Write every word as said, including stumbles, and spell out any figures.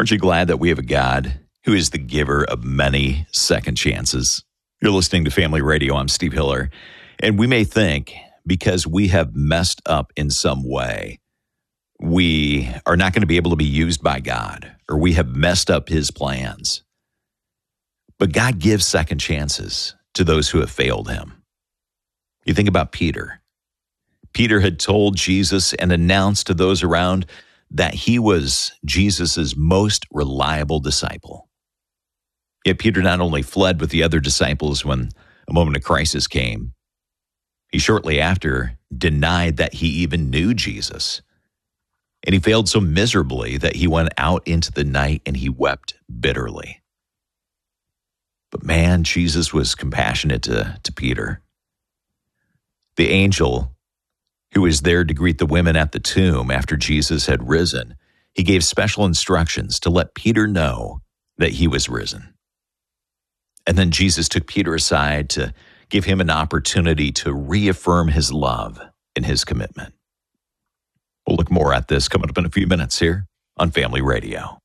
Aren't you glad that we have a God who is the giver of many second chances? You're listening to Family Radio. I'm Steve Hiller. And we may think because we have messed up in some way, we are not going to be able to be used by God, or we have messed up his plans. But God gives second chances to those who have failed him. You think about Peter. Peter had told Jesus and announced to those around that he was Jesus' most reliable disciple. Yet Peter not only fled with the other disciples when a moment of crisis came, he shortly after denied that he even knew Jesus. And he failed so miserably that he went out into the night and he wept bitterly. But man, Jesus was compassionate to, to Peter. The angel who was there to greet the women at the tomb after Jesus had risen, he gave special instructions to let Peter know that he was risen. And then Jesus took Peter aside to give him an opportunity to reaffirm his love and his commitment. We'll look more at this coming up in a few minutes here on Family Radio.